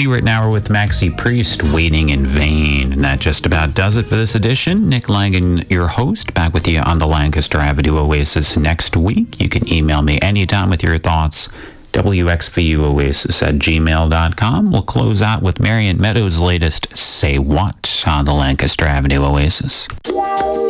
We Were Now with Maxi Priest, Waiting in Vain. And that just about does it for this edition. Nick Langan, your host, back with you on the Lancaster Avenue Oasis next week. You can email me anytime with your thoughts, wxvuoasis@gmail.com. We'll close out with Marion Meadows' latest Say What on the Lancaster Avenue Oasis.